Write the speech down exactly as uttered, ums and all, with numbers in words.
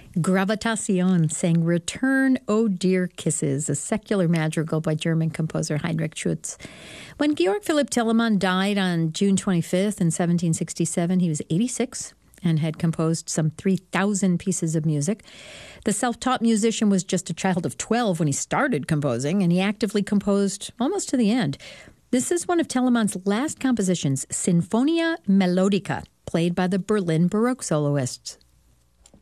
Gravitation sang Return, O Dear Kisses, a secular madrigal by German composer Heinrich Schütz. When Georg Philipp Telemann died on June twenty-fifth in seventeen sixty-seven, he was eighty-six and had composed some three thousand pieces of music. The self-taught musician was just a child of twelve when he started composing, and he actively composed almost to the end. This is one of Telemann's last compositions, Sinfonia Melodica, played by the Berlin Baroque soloists.